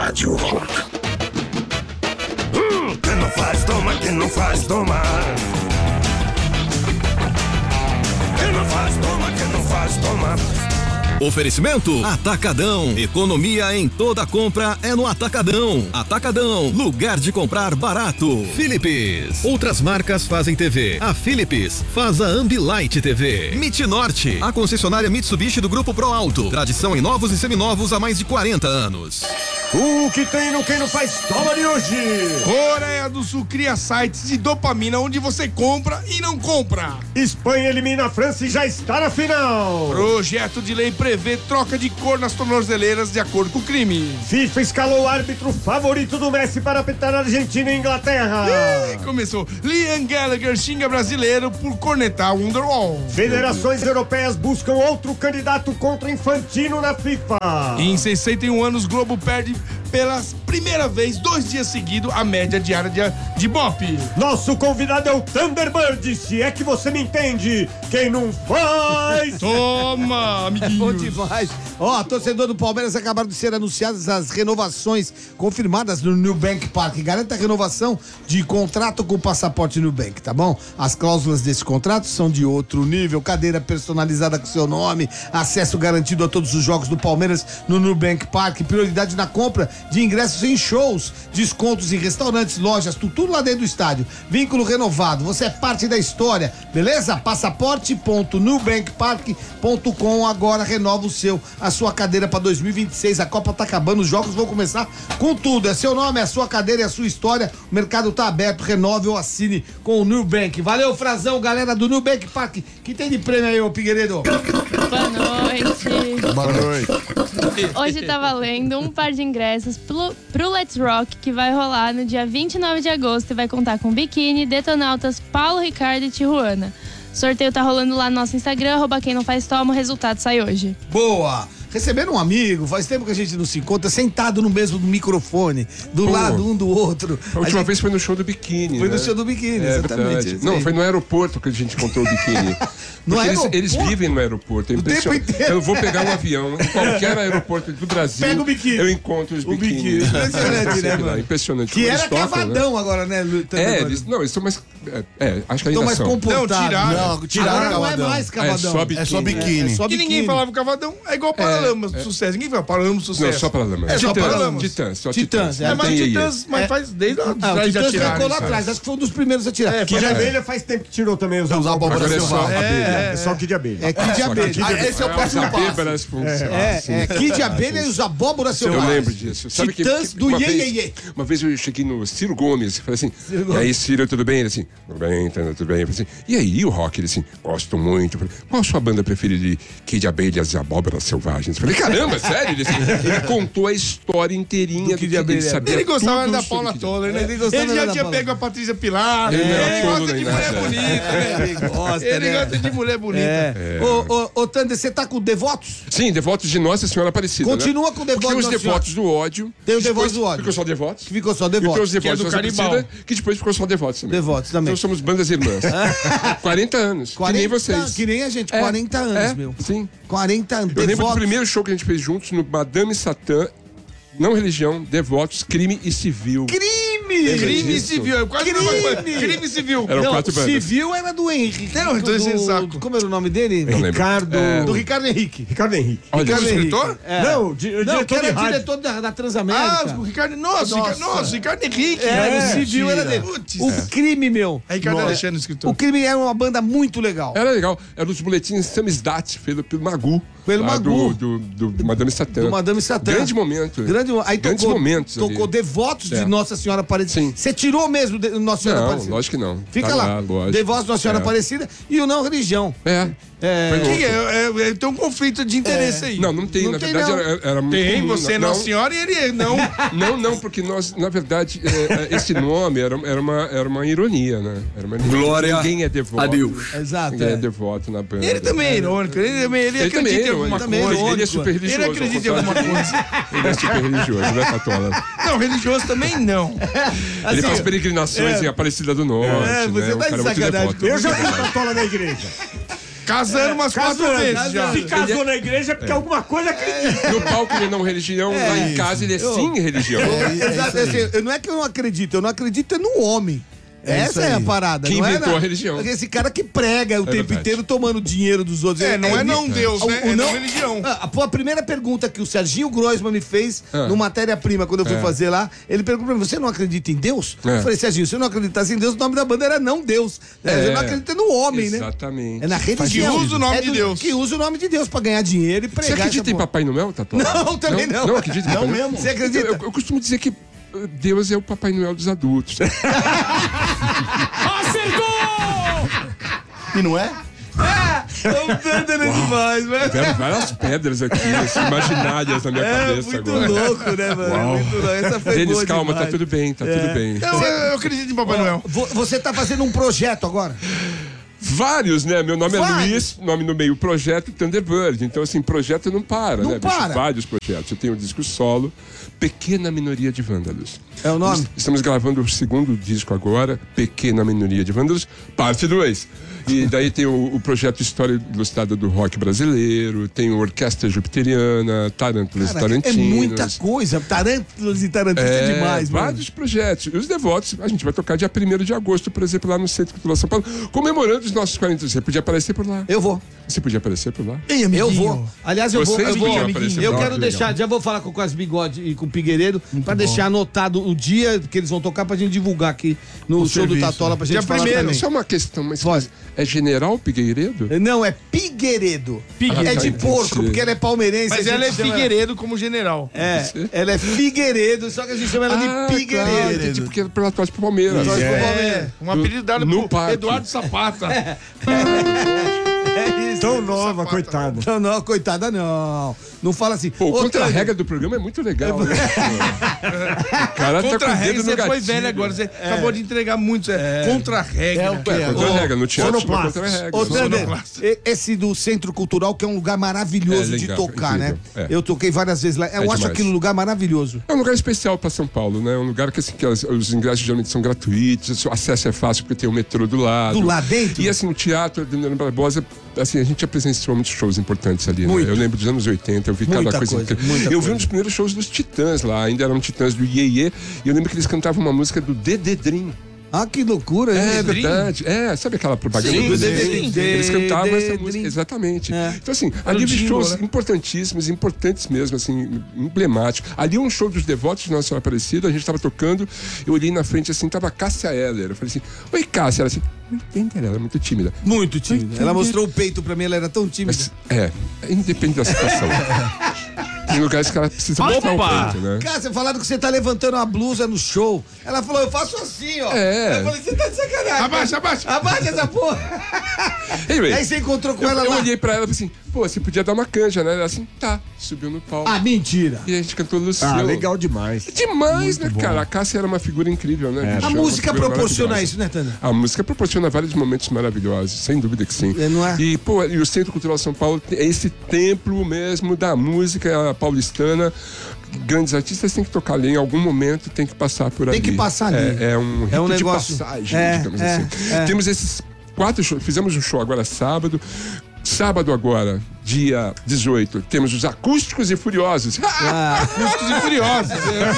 Rádio Rock. Quem não faz, toma, quem não faz, toma. Quem não faz, toma, quem não faz, toma. Oferecimento Atacadão. Economia em toda compra é no Atacadão. Atacadão, lugar de comprar barato. Philips. Outras marcas fazem TV. A Philips faz a Ambilight TV. MIT Norte, a concessionária Mitsubishi do Grupo Pro Alto. Tradição em novos e seminovos há mais de 40 anos. O que tem no Quem Não Faz Toma de hoje? Coreia do Sul cria sites de dopamina onde você compra e não compra. Espanha elimina a França e já está na final. Projeto de lei prevê troca de cor nas tornozeleiras de acordo com o crime. FIFA escalou o árbitro favorito do Messi para apitar a Argentina e Inglaterra. Começou. Liam Gallagher xinga brasileiro por cornetar o Wonderwall. Federações europeias buscam outro candidato contra Infantino na FIFA. Em 61 anos, Globo perde pela primeira vez 2 dias seguidos a média diária de Ibope. Nosso convidado é o Thunderbird, se é que você me entende. Quem não faz... Toma, amiguinhos. Bom demais. Ó, torcedor do Palmeiras, acabaram de ser anunciadas as renovações confirmadas no Nubank Park. Garanta a renovação de contrato com o passaporte Nubank, tá bom? As cláusulas desse contrato são de outro nível. Cadeira personalizada com seu nome, acesso garantido a todos os jogos do Palmeiras no Nubank Park, prioridade na compra de ingressos em shows, descontos em restaurantes, lojas, tudo lá dentro do estádio. Vínculo renovado, você é parte da história, beleza? Passaporte.nubankpark.com. Agora renova o seu, a sua cadeira para 2026. A Copa tá acabando, os jogos vão começar com tudo. É seu nome, é a sua cadeira, é a sua história. O mercado tá aberto, renove ou assine com o Nubank. Valeu, Frazão, galera do Nubank Park. Que tem de prêmio aí, ô Figueiredo? Boa noite. Boa noite. Hoje tá valendo um par de ingressos pro Let's Rock, que vai rolar no dia 29 de agosto e vai contar com Biquíni, Detonautas, Paulo Ricardo e Tijuana. O sorteio tá rolando lá no nosso Instagram, @quem não faz toma, o resultado sai hoje. Boa! Recebendo um amigo, faz tempo que a gente não se encontra, sentado no mesmo microfone, do lado um do outro. A última vez foi no show do Biquíni. Foi né? no show do Biquíni, exatamente. Não, foi no aeroporto que a gente encontrou o Biquíni. Eles vivem no aeroporto. É o tempo inteiro. Eu vou pegar um avião em qualquer aeroporto do Brasil. Pega o Biquíni. Eu encontro os biquínis. Impressionante, né, mano? Impressionante. Que era cavadão, né? Agora, né? Eles são mais. Estão Acho que ainda mais são. comportados. Não, tiraram agora não é cavadão. mais cavadão. É só biquíni. E ninguém falava cavadão, é igual Paralamas do Sucesso. Ninguém fala Paralamas do Sucesso. Não, só Paralamas. É só Paralamas. Titãs. É, mas Titãs, mas faz desde lá o atrás já Titãs tiraram. ficou lá atrás, acho que foi um dos primeiros a tirar. Kid Abelha faz tempo que tirou também os abóbora Agora é só selvagem. É só Kid Abelha. É Kid Abelha. Esse é o próximo passo. É Kid Abelha e os abóboras selvagens. Eu lembro disso. Sabe Titãs do Iê, Iê, Iê. Uma vez eu cheguei no Ciro Gomes e falei assim, e aí Ciro, tudo bem? Ele assim, tudo bem, tudo bem. Eu falei assim, e aí o rock? Ele assim, gosto muito. Eu falei, qual a sua banda preferida de Kid Abelhas e Abóboras Selvagens? Eu falei, caramba, sério? Ele contou a história inteirinha do Kid Abelha. Ele gostava da Paula Toller, né? Ele já tinha pego a Patrícia Pilar. Ele gosta de mulher bonita, né? Ele gosta de mulher bonita. Ô, Tander, você tá com devotos? Sim, devotos de Nossa Senhora Aparecida. Continua com devotos. Porque os devotos do ódio. Tem os devotos do ódio. Ficou só devotos. Ficou só E tem os devotos. devotos do da Canibal. Aparecida, que depois ficou só devotos também. Devotos também. Então somos bandas irmãs. 40 anos. Que nem vocês. Que nem a gente, 40 anos, meu. Sim. 40 anos. Eu lembro do Devotos. primeiro show que a gente fez juntos no Madame Satã, não religião, devotos, crime e civil. Crime civil. Quase a mesma coisa. Crime civil. Eram Não, 4 bandas. civil era do Henrique. Não, então esse saco. Como era o nome dele? Não lembro. Ricardo. Do Ricardo Henrique. Ricardo Henrique. Olha, Ricardo o Henrique. escritor? É. Não, o Não, que diretor de era rádio. diretor da Transamérica. O Ricardo. Nossa, Ricardo Henrique. O civil era dele. Putz. O crime, meu. É Ricardo Alexandre, o escritor. O crime era uma banda muito legal. Era legal. Era os boletins Samizdat, feito pelo Magu. Pelo lá Magu. Do Madame Satã. Do Madame Satã. Grande momento. Aí Grandes tocou, momentos tocou ali. Devotos de É. Nossa Senhora Aparecida. Sim. Você tirou mesmo Nossa Senhora Não, Aparecida? lógico que não. Fica Tá lá. lógico. Devotos de Nossa Senhora É. Aparecida e o Não Religião. É. Foi louco. Tem um conflito de interesse aí. Não tem. Não Na tem, verdade, não. era muito Tem, comum. você é não, Nossa Senhora e ele não. Não, porque nós, na verdade, esse nome era uma ironia, né? Era uma ironia. Glória Ninguém é devoto. a Deus. Exato. Ninguém é devoto na banda. Ele também é irônico. Ele acredita em alguma também é coisa. irônico. Ele é super religioso. Ele acredita em alguma coisa. Ele é super religioso, não é Patola? Não, religioso também não. Ele faz peregrinações em Aparecida do Norte. você né? tá Um cara de muito sacanagem. devoto. Eu já fui Patola na igreja. Casando umas 4 vezes já. Se casou na igreja é porque alguma coisa acredita. No palco ele não religião, lá em casa ele é sim religião. Exato, assim, não é que eu não acredito no homem. Essa é a parada. Quem não inventou é a religião. Esse cara que prega o tempo verdade. inteiro tomando dinheiro dos outros. Não é não Deus, né? É não religião. A primeira pergunta que o Serginho Groisman me fez no Matéria-Prima, quando eu fui fazer lá, ele perguntou pra mim, você não acredita em Deus? Eu falei, Serginho, se eu não acreditasse em Deus, o nome da banda era Não Deus. Eu não acredito no homem, né? Exatamente. É na religião. Que usa o nome de Deus. Que usa o nome de Deus pra ganhar dinheiro e pregar. Você acredita em Papai Noel, Tatu? Não, também não. Não acredita em Papai Noel? Você acredita? Eu costumo dizer que Deus é o Papai Noel dos adultos. E não é? O Thunder é demais, velho. Tiveram várias pedras aqui, assim, imaginárias na minha cabeça Muito agora. louco, né, mano? Muito louco. Essa foi Denis, boa calma, demais. tá tudo bem, tá tudo bem. Eu acredito em Papai Noel. Você tá fazendo um projeto agora? Vários, né? Meu nome é Vários. Luiz, nome no meio, projeto Thunderbird. Então, assim, projeto não para, Não né? bicho? para. Vários projetos. Eu tenho um disco solo, Pequena Minoria de Vândalos. É o nome? Estamos gravando o segundo disco agora, Pequena Minoria de Vândalos, parte 2. E daí tem o projeto História Ilustrada do Rock Brasileiro, tem o Orquestra Jupiteriana, Tarântulas e Cara, Tarantinos. é muita coisa. Tarântulas e Tarantinos é demais, mano. Vários projetos. E os Devotos, a gente vai tocar dia 1º de agosto, por exemplo, lá no Centro Cultural São Paulo, comemorando os nossos 40 anos. Você podia aparecer por lá. Eu vou. Você podia aparecer por lá. Ei, amiguinho. Eu vou. Aliás, eu Vocês vou. podiam aparecer Eu por lá, quero que deixar, legal. já vou falar com o Quase Bigode e com o Pigueiredo, pra deixar anotado o dia que eles vão tocar pra gente divulgar aqui no show do Tatola pra gente Dia falar primeiro, também. Só uma questão, mas Pode. é General Figueiredo? Não, é Pigueiredo. É de entendi. porco, porque ela é palmeirense. Mas a ela é gente chama Figueiredo como general. ela é Figueiredo, só que a gente chama ela de Pigueiredo. Claro, entendi, porque ela torce pro Palmeiras. Torce pro Palmeiras. Um apelido dado no pro parque. Eduardo Sapata. É isso. Tão nova, coitada. Não, não, coitada, não. Não fala assim. Pô, o Ô, contra-regra do programa é muito legal. Né? O cara tá com Contra o a regra, dedo você no foi gatilho. velho agora. Você acabou de entregar muito. Contra a regra. É o quê? Contra-regra, no teatro chama Sonoplasta. contra-regra. Ô, Thunder, Sonoplasta. esse do Centro Cultural, que é um lugar maravilhoso É de legal, tocar, né? incrível, é. Eu toquei várias vezes lá. Eu acho demais. aquele lugar maravilhoso. É um lugar especial para São Paulo, né? É um lugar que, assim, os ingressos geralmente são gratuitos, o acesso é fácil porque tem o metrô do lado. Do lado dentro? E assim, o teatro do Adriano Barbosa, assim, a gente já presenciou muitos shows importantes ali, né? Muito. Eu lembro dos anos 80, eu vi Muita cada coisa coisa, incrível. muita Eu vi coisa. um dos primeiros shows dos Titãs lá, ainda eram Titãs do Iê Iê, e eu lembro que eles cantavam uma música do Dedê Dream. Ah, que loucura, É hein? verdade. É, sabe aquela propaganda Sim, do Dedê Dedê? Dream. Eles cantavam essa Dedê música, Dream. exatamente. É. Então, assim, ali vi jingle, shows né? importantíssimos, importantes mesmo, assim, emblemáticos. Ali um show dos Devotos de Nossa Senhora Aparecida, a gente tava tocando, eu olhei na frente, assim, tava a Cássia Eller. Eu falei assim, oi, Cássia. Ela assim, não entendo, ela é muito tímida. Muito tímida. Ela mostrou o peito pra mim, ela era tão tímida. Mas, independe da situação. Tem lugares que ela precisa mostrar o peito, né? Cara, você falaram que você tá levantando a blusa no show. Ela falou, eu faço assim, ó. É. Eu falei, você tá de sacanagem. Abaixa, abaixa. Abaixa essa porra. Anyway, Aí você encontrou com ela eu lá. olhei pra ela e falei assim, pô, você podia dar uma canja, né? Ela assim, tá, subiu no palco. Ah, mentira. E a gente cantou Luciano. Ah, legal demais. Demais, né, cara? A Cássia era uma figura incrível, né? bicho? A Era uma música figura proporciona maravilhosa. isso, né, Tana? A música proporciona vários momentos maravilhosos, sem dúvida que sim. É, não é? E, pô, e o Centro Cultural São Paulo é esse templo mesmo da música paulistana. Grandes artistas têm que tocar ali, em algum momento tem que passar por ali. Tem que passar ali. É um rito de negócio- passagem, é, digamos é, assim. é. Temos esses 4 shows, fizemos um show agora sábado. Sábado agora, dia 18, temos os Acústicos e Furiosos. Acústicos e Furiosos.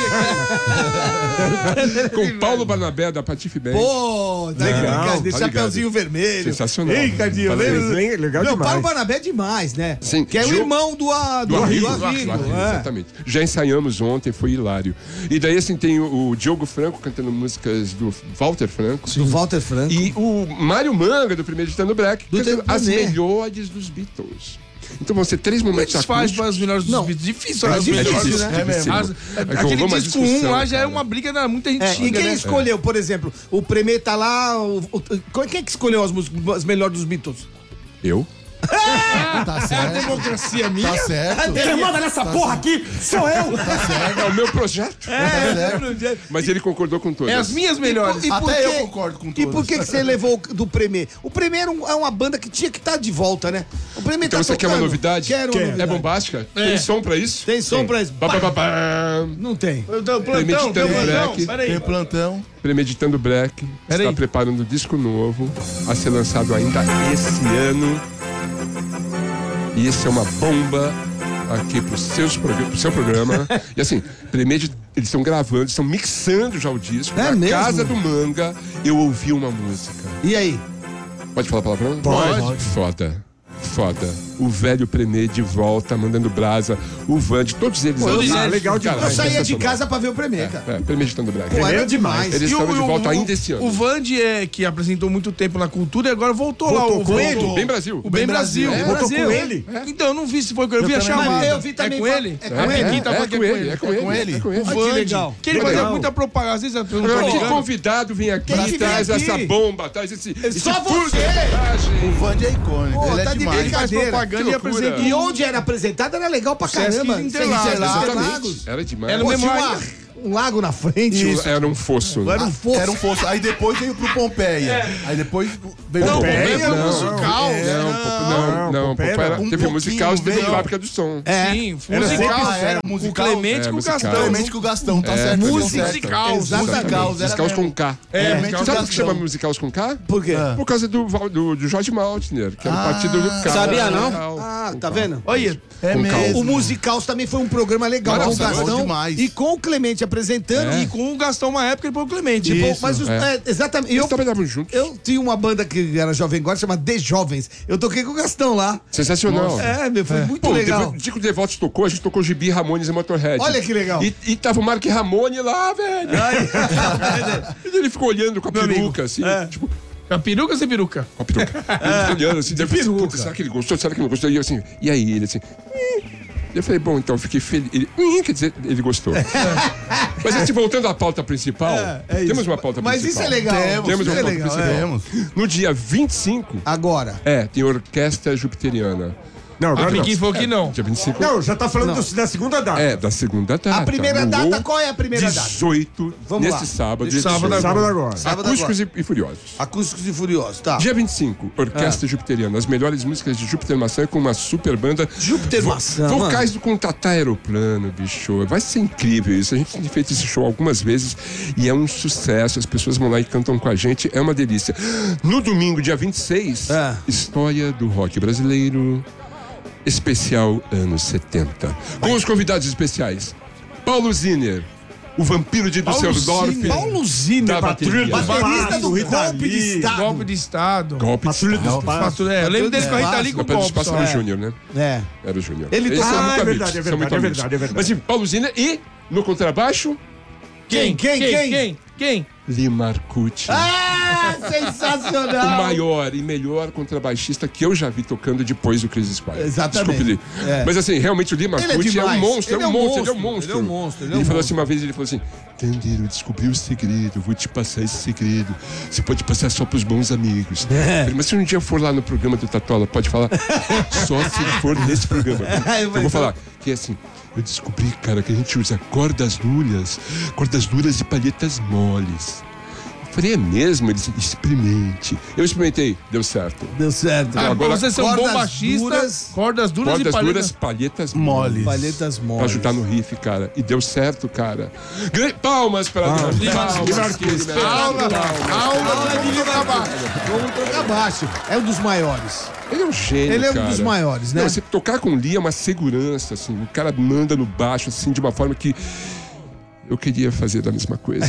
Com Paulo Barnabé da Patife Band. Pô, tá Legal, ligado? Esse tá chapeuzinho ligado. vermelho. Sensacional. Ei, Ricardinho, Fala aí. lembra? Legal Não, demais. Paulo Barnabé é demais, né? Sim. Que é o Gil- irmão do Arrigo, Arrigo. É. exatamente. Já ensaiamos ontem, foi hilário. E daí, assim, tem o Diogo Franco cantando músicas do Walter Franco. Do Walter Franco. E o Mário Manga, do Primeiro Ditando Black, Do cantando Tempo as Né. melhores dos Beatles. Então vão ser 3 Como é momentos que se faz acústicos. para as melhores dos Não. Beatles? Difícil, É as difícil, melhores. né? É mesmo. Aquele Rolou uma disco 1 discussão, lá já é cara. uma briga da muita gente É, e xinga, quem né? escolheu, por exemplo, o Premier tá lá. Quem é que escolheu as músicas as melhores dos Beatles? Eu? Tá É a certo. democracia minha. Tá certo. Quem manda nessa porra aqui sou eu. É o meu projeto. Mas ele concordou com todas. É as minhas melhores. E por Até eu quê? concordo com E todas. por que você levou do Premier? O Premier é uma banda que tinha que estar de volta, né? O Premier Então tá você quer uma tocando. novidade? Quero uma É novidade. bombástica? Tem som pra isso? Tem som pra isso? Pá, pá, pá, pá. Não tem. Então, plantão, Premeditando tem plantão. Black. Peraí. Tem plantão. Premeditando Black Peraí. está preparando um disco novo a ser lançado ainda esse ano. E esse é uma bomba aqui pro seu programa. E assim, eles estão gravando, estão mixando já o disco. É na mesmo? Casa do Manga, eu ouvi uma música. E aí? Pode falar palavrão? Pode. Foda. O velho Premê de volta, mandando brasa. O Vande, todos eles. legal demais. Eu saía de casa pra ver o Premier, cara. Premê ditando brasa. Pô, era demais. Eles E estão de volta ainda esse ano. O Vande, que apresentou muito tempo na cultura e agora voltou lá. Voltou O com Vande. ele? Bem Brasil. O Bem Brasil. É, voltou com ele? Então, eu não vi se foi com ele. Eu vi a chamada. Eu vi também. É com ele? É com ele? Quem tá falando que é com ele? É com ele. O Olha que Vande. legal. Que ele Que fazia legal. muita propaganda. Às vezes eu não tô Agora, que ligando. convidado vem aqui Quem e que traz vem aqui? essa bomba, traz esse Só furo você! de reportagem. O Vande é icônico, Pô, ele tá é de demais. Ele faz brincadeira. propaganda Que e loucura. apresenta. E onde era apresentado era legal pra Sesc caramba. de Interlagos. Interlagos. Era demais. Era Pô, mesmo tinha aí. um lago na frente. Era um fosso. Era um fosso. Era um fosso. Aí depois veio pro Pompeia. Aí depois veio Não, pro Pompeia Pompeia. era musical. Não, Pompeia Pompeia era teve pouquinho, musical, teve veio. fábrica do som. É. Sim, Era musical. sempre- era Com o musical. Clemente É, e com o musical. Gastão. Clemente com o Gastão, tá certo. música. Musical. Exatamente. Musicals com K. Clemente Sabe com por que chama Gastão. musicals com K? Por quê? Por causa do Jorge Maltner, que era o partido do K. Sabia, não? Ah, tá vendo? Olha, É Com calma. O Musicals também foi um programa legal com o Maravilhoso. Gastão Demais. e com o Clemente apresentando. e com o Gastão uma época e depois o Clemente. Tipo, Isso, mas exatamente. Eles trabalhavam juntos. Eu tinha uma banda que era Jovem Guarda, chama The Jovens. Eu toquei com o Gastão lá. Sensacional. Foi muito Pô, legal. depois, o Tico Devoto tocou, a gente tocou Gibi, Ramones e Motorhead. Olha que legal. E tava o Mark Ramone lá, velho. E ele ficou olhando com a peruca, assim, tipo, A peruca ou sem peruca? com a peruca. Ele ficou olhando assim, de peruca. Será que ele gostou? Será que não gostou? E eu assim, e aí? Ele assim, eu falei, bom, então eu fiquei feliz. Ele, quer dizer, ele gostou. Mas assim, voltando à pauta principal, temos uma pauta Mas principal. isso é legal. Temos isso uma é pauta legal. principal. Temos. No dia 25, Agora. tem Orquestra Jupiteriana. Não, agora não. Ninguém falou que não. Dia 25. Não, já tá falando da segunda data. Da segunda data. A primeira no data, qual é a primeira data? 18, Vamos nesse lá. sábado. Nesse dia sábado 18. Sábado agora. Sábado Acústicos e Furiosos. Acústicos e Furiosos, tá. Dia 25, Orquestra Jupiteriana. As melhores músicas de Júpiter Maçã com uma super banda. Júpiter Maçã, Vocais do Contatá Aeroplano, bicho. Vai ser incrível isso. A gente tem feito esse show algumas vezes e é um sucesso. As pessoas vão lá e cantam com a gente. É uma delícia. No domingo, dia 26, História do Rock Brasileiro. Especial anos 70. Com os convidados especiais: Paulo Zinner, o vampiro de Düsseldorf. Paulo Zinner, Da Patrulha do baterista do Rita Golpe de Lee. Estado. Golpe de Estado. Golpe de Patrulha do Estado. Espaço. Eu lembro desse com a Rita Lee com Na o Pedra do golpe. Espaço só. era o Júnior, né? É. Era o Júnior. Ele Eles toca- são muito é amigos, verdade, é são muito verdade, é amigos. verdade, é verdade. Mas assim, Paulo Zinner e no contrabaixo, Quem? Limar Kuti. Ah, O sensacional. maior e melhor contrabaixista que eu já vi tocando depois do Chris Squire. Exatamente. Desculpe, Lee. Mas assim, realmente o Lee Ele é Marcucci é um demais. monstro, Ele ele é um monstro. ele é um monstro. Ele falou assim uma vez, ele falou assim, Tandeiro, eu descobri o segredo, eu vou te passar esse segredo. Você pode passar só pros bons amigos. Eu falei, mas se um dia eu for lá no programa do Tatola, pode falar só se ele for nesse programa. Eu vou falar que é assim, eu descobri, cara, que a gente usa cordas duras e palhetas moles. Eu falei, é mesmo? Ele disse, experimente. Eu experimentei, deu certo. Deu certo. Ah, Agora, pra você ser um bom cordas baixista, duras- cordas duras cordas e palhetas. duras, palhetas Moles. Palhetas Pra moles. ajudar no riff, cara. E deu certo, cara. Palmas pra Deus. Palmas, que ele merece. Aula de Lima Baixo. Vamos tocar baixo. É um dos maiores. Ele é um gênio, Ele é um cara. dos maiores, né? Não, você tocar com o Lee é uma segurança, assim. O cara manda no baixo, assim, de uma forma que eu queria fazer da mesma coisa.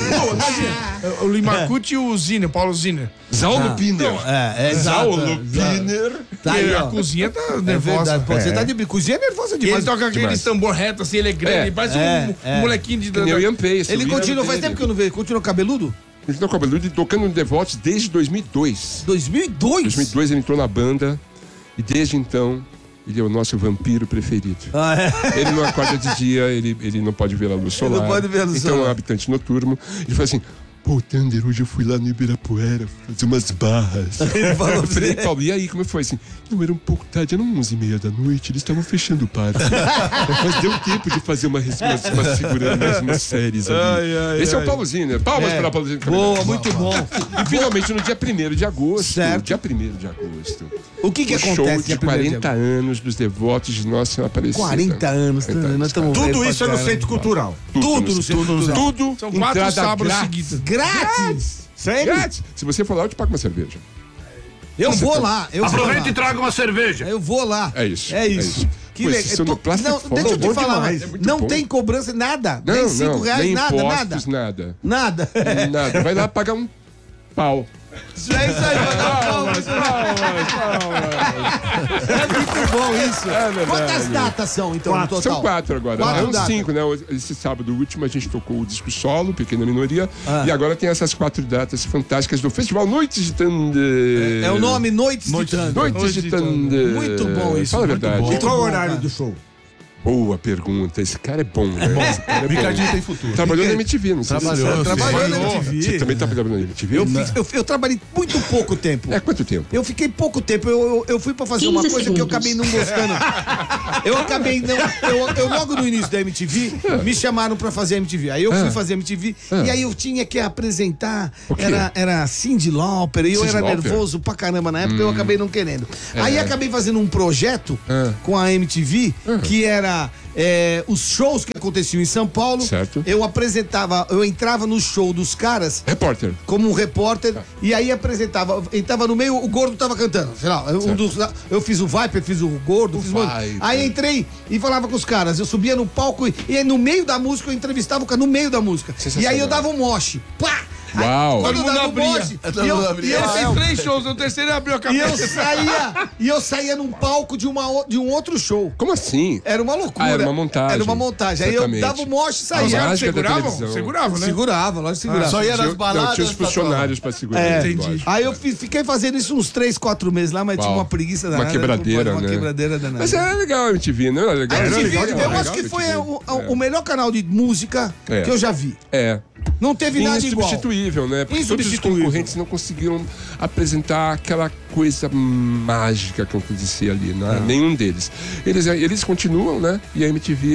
O Limarcucci e o Zinner, Paulo Zinner. Saulo Piner. Exato. Saulo Piner. Tá aí, E a ó. cozinha tá É nervosa. verdade. Pô, você tá de cozinha nervosa E ele demais. toca aquele Demais. tambor reto, assim, ele é grande, É, ele parece um molequinho de... Que nem o Ian Pace. Ele o Ian continua, faz dele. tempo que eu não vejo. Continua cabeludo? Ele tá cabeludo e tocando no Devotos desde 2002. 2002? 2002 ele entrou na banda e desde então ele é o nosso vampiro preferido. Ah, é. Ele não acorda de dia, ele não pode ver a luz solar. não pode ver a luz então é um solar. habitante noturno. Ele fala assim, pô, Thunder, hoje eu fui lá no Ibirapuera fazer umas barras. Ele falou Eu falei, assim. Paulo, e aí, como foi assim? Não, era um pouco tarde, eram 11h30 da noite, eles estavam fechando o parque. Mas deu tempo de fazer umas seguranças, umas séries ali. Esse é o Paulo Zinner. Palmas para o Paulo Zinner. Boa, muito bom. E finalmente, no dia 1º de agosto. Certo. Dia 1º de agosto. O que o acontece show dia de 1º 40 anos dos Devotos de Nossa Senhora Aparecida. 40 anos. 40 Nós estamos Tudo velhos isso é pra no caramba. Centro Cultural. Tudo no Centro Cultural. Tudo. São 4 entrada sábados grátis. seguidos. Grátis. Sério? Grátis. Se você for lá, eu te pago uma cerveja. Eu vou lá. Aproveita e traga uma cerveja. Eu vou lá. É isso. É isso. Que Pô, legal. esse sonoplasta é foda. Deixa eu te Bom falar, demais. mas É muito não bom. tem cobrança, nada. Nem Não, R$5, nem nada, impostos, nada. Nada. Nada. Vai lá pagar um pau. É isso aí, É muito bom isso. verdade. Quantas datas são, então, no total? São 4 agora. 4 São datas. 5, né? Esse sábado último a gente tocou o disco solo, Pequena Minoria. E agora tem essas 4 datas fantásticas do Festival Noites de Thunder. É o nome Noites de Thunder. Noites de Thunder. Muito bom isso. Fala a muito verdade. bom. E qual o Muito bom, horário cara. do show? Boa pergunta. Esse cara é bom, né? Esse cara é bom. Ricardinho tem futuro. Trabalhou na MTV, não sei se você sabe. Trabalhou na Você MTV. também tá trabalhando na MTV? Eu trabalhei muito pouco tempo. É, quanto tempo? Eu fiquei pouco tempo. Eu fui pra fazer uma 15 coisa que eu segundos. acabei não gostando. Eu acabei não. Eu logo no início da MTV, me chamaram pra fazer a MTV. Aí eu fui fazer a MTV e aí eu tinha que apresentar. O quê? Era Cyndi Lauper e eu Cyndi era Lauper? nervoso pra caramba na época, eu acabei não querendo. Aí acabei fazendo um projeto com a MTV que era. Os shows que aconteciam em São Paulo, Certo. eu entrava no show dos caras Repórter. como um repórter e aí apresentava, entrava no meio, o Gordo tava cantando, sei lá, eu fiz o Viper, fiz o Gordo, fiz o Viper. aí entrei e falava com os caras, eu subia no palco e aí no meio da música eu entrevistava o cara, no meio da música, e aí eu dava um moche, pá! Uau. Quando eu Todo mundo dava um abria. moche, Todo mundo abria. Ele fez 3 shows, no terceiro ele abriu a cabeça. e eu saía num palco de um outro show. Como assim? Era uma loucura. Era uma montagem. Era uma montagem. Aí eu Exatamente. dava o moche e A saía. mágica da Seguravam? televisão. Seguravam, né? Segurava, lógico que segurava. Só ia nas Não, baladas. tinha os funcionários pra segurar. Entendi. Aí eu fiquei fazendo isso uns 3, 4 meses lá, mas tinha uma preguiça danada. Uma quebradeira, Uma né? quebradeira danada. Mas era legal a MTV, não era legal? A Era MTV, legal, eu era acho que legal foi a MTV. o melhor canal de música que eu já vi. É. Não teve nada igual. Insubstituível, né? Porque todos os Insubstituível. concorrentes não conseguiram apresentar aquela coisa mágica que acontecia ali, né? Nenhum deles. Eles continuam, né? E a MTV...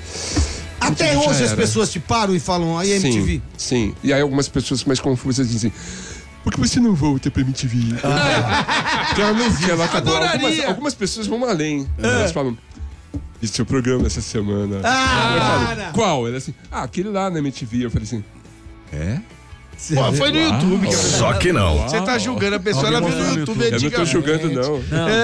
Até já hoje as era. pessoas te param e falam, aí MTV. Sim, sim. E aí algumas pessoas mais confusas dizem... Por que você não volta pra MTV? Porque ela não viu, ela acabou. Adoraria. Algumas pessoas vão além. Elas falam... Vi seu programa essa semana. Ah, Eu falo, para. qual? Ela assim, aquele lá na MTV. Eu falei assim, é? Pô, foi no YouTube, cara. Só que não. Você tá julgando a pessoa, ela viu no YouTube Eu não tô antigamente. julgando, não.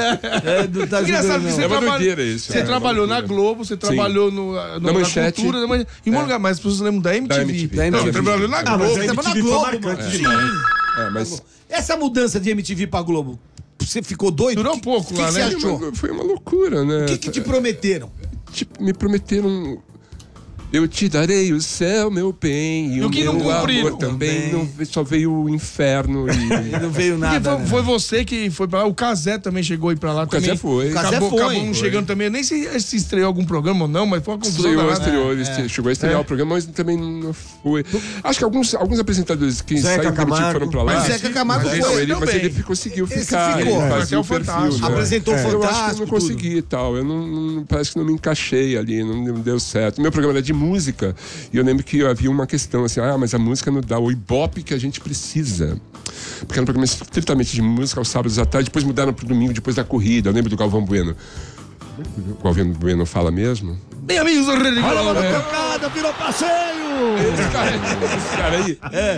Não tá Engraçado jogando, que não. você É uma trabalhou, doideira isso, você é uma trabalhou na loucura. Globo, você trabalhou na Manchete. Cultura, em um lugar, mas as pessoas lembram da MTV. MTV. Da Não, MTV. você trabalhou na Ah, Globo. mas a Você tava na MTV foi Globo, marcante mano. demais. É, mas Essa mudança de MTV pra Globo, você ficou doido? Durou um pouco O que lá, você né? achou? foi uma loucura, né? O que te prometeram? Tipo, me prometeram... Eu te darei o céu, meu bem, e o que não meu cumpriram? amor também. Não, só veio o inferno E não veio Porque nada. né? foi você que foi pra lá. O Casé também chegou aí pra lá. Casé também. foi. O Casé Acabou, foi. acabou não chegando também. Eu nem sei se estreou algum programa ou não, mas foi uma confusão. Estreou, danada. chegou a estrear o programa, mas também não foi. Acho que alguns apresentadores que Zeca saíram do MTV Camargo. foram pra lá. Mas Zeca Camargo Mas foi. ele, mas também. ele conseguiu Esse ficar. ficou. Ele Até fazia o o perfil, Fantástico. né? Apresentou o Eu acho que eu Fantástico, não tudo. consegui e tal. Eu não, parece que não me encaixei ali, não deu certo. Meu programa era de música e eu lembro que havia uma questão assim, mas a música não dá o ibope que a gente precisa. Porque era um programa estritamente de música aos sábados à tarde, depois mudaram pro domingo, depois da corrida. Eu lembro do Galvão Bueno. O Galvão Bueno fala mesmo? Bem, amigos do Rede Globo. Tocada, virou passeio! Esse cara aí,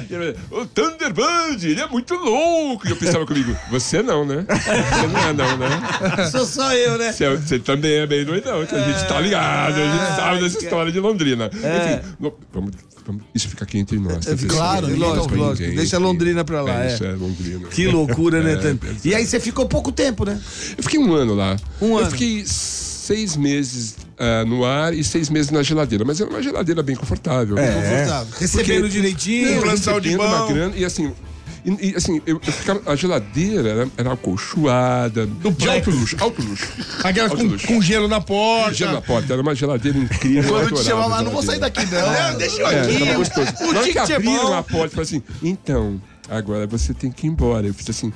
o Thunderbird, ele é muito louco. E eu pensava comigo, você não, né? Você não é não, né? Sou só eu, né? Você também é bem doidão, que a gente tá ligado, a gente sabe dessa história de Londrina. Enfim, vamos, isso fica aqui entre nós. Tá? Claro, Isso não lógico, pra lógico. ninguém Deixa aqui. Londrina pra lá, Isso, Londrina. Que loucura, né, Tânia? E aí você ficou pouco tempo, né? Eu fiquei um ano lá. Um ano. Eu fiquei 6 meses no ar e 6 meses na geladeira. Mas era uma geladeira bem confortável. Confortável. Recebendo direitinho. plano de saúde recebendo uma bom. grana, e assim... eu ficava, a geladeira era acolchoada, de alto luxo, alto luxo. Aquelas Alto luxo. com gelo na porta. Gelo na porta, era uma geladeira incrível. Quando eu te chamar lá, adorava não vou sair geladeira. daqui, não. Deixa eu aqui. Tava gostoso. Na hora que ticket é abriram bom. a porta, eu falei assim, então, agora você tem que ir embora. Eu fiz assim,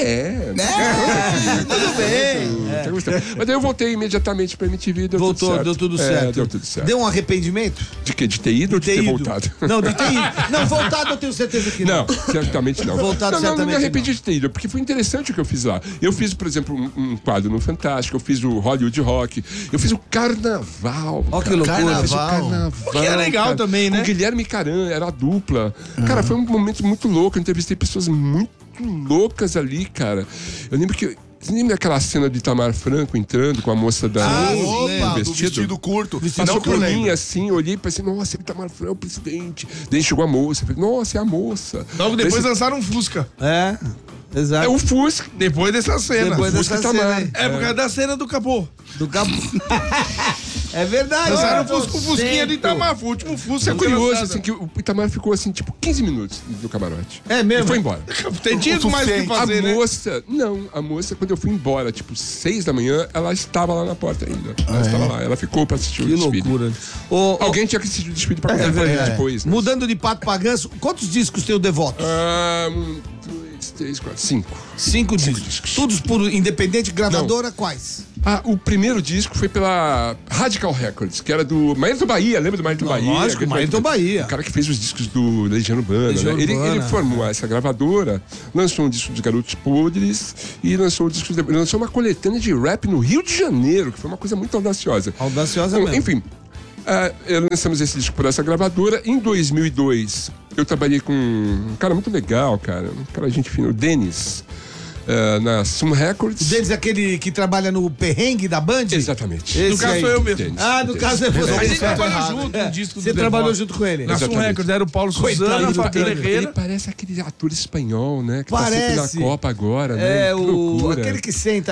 Tudo bem. tá gostando. Mas daí eu voltei imediatamente pra MTV e deu tudo Voltou, certo. deu tudo certo. Deu tudo certo. Deu um arrependimento? De quê? De ter ido ou de ter ido. voltado? Não, de ter ido. Não, voltado eu tenho certeza que não. Não, certamente não. Voltado não me certamente arrependi de ter ido, porque foi interessante o que eu fiz lá. Eu fiz, por exemplo, um quadro no Fantástico, eu fiz o Hollywood Rock, eu fiz o Carnaval. Ó, que cara. loucura. Eu fiz o Carnaval. Que é legal cara, também, né? Com o Guilherme Caran, era a dupla. Cara, foi um momento muito louco, eu entrevistei pessoas muito muito loucas ali, cara. Eu lembro que... Você lembra daquela cena de Itamar Franco entrando com a moça da... Opa, do vestido curto. Passou por mim, assim, olhei e pensei, nossa, é Itamar Franco, é o presidente. Daí chegou a moça, falei, nossa, é a moça. Logo depois lançaram um Fusca. É, exato. É o Fusca. Depois dessa cena. Depois Fusca dessa Itamar. cena aí. É por causa da cena do capô. Do cabo. É verdade. Lançaram o Fusquinha do Itamar. Foi o último Fusca. É curioso, assim, que o Itamar ficou, assim, tipo, 15 minutos no camarote. É mesmo? E foi embora. Tinha mais o que fazer, né? A moça, quando eu fui embora, tipo, 6 da manhã, ela estava lá na porta ainda. Ela estava lá, ela ficou pra assistir o Que desfile. loucura. Alguém tinha que assistir o desfile pra contar depois, né? Mudando de pato pra ganso, quantos discos tem o Devoto? 1, 2, 3, 4, 5. 5 discos. Todos por independente, gravadora, quais? O primeiro disco foi pela Radical Records, que era do Maílton Bahia, lembra do Maílton Bahia? Lógico, Maílton Bahia. O cara que fez os discos do Legião Urbana, Legião né? Urbana. Ele formou essa gravadora, lançou um disco dos Garotos Podres e lançou uma coletânea de rap no Rio de Janeiro, que foi uma coisa muito audaciosa. Audaciosa mesmo. Enfim, lançamos esse disco por essa gravadora. Em 2002, eu trabalhei com um cara muito legal, um cara gente fina, o Denis. Na Sun Records. O Denis é aquele que trabalha no perrengue da Band? Exatamente. Esse No caso aí. sou eu mesmo. Denis. No caso é você. A gente Tá trabalhou errado. junto no disco do Você The trabalhou Voice. junto com ele? Na Sun Exatamente. Records era o Paulo Suzano, a Fabiana Ele Herrera. parece aquele ator espanhol, né? Que Parece. tá sempre na Copa agora, né? É, Que loucura. aquele que senta,